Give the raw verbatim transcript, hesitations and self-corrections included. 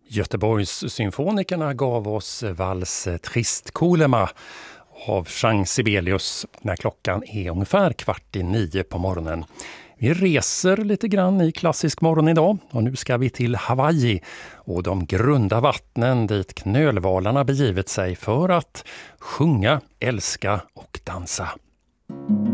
Göteborgssymfonikerna gav oss vals Trist Kolema av Jean Sibelius när klockan är ungefär kvart i nio på morgonen. Vi reser lite grann i klassisk morgon idag och nu ska vi till Hawaii och de grunda vattnen dit knölvalarna begivit sig för att sjunga, älska och dansa.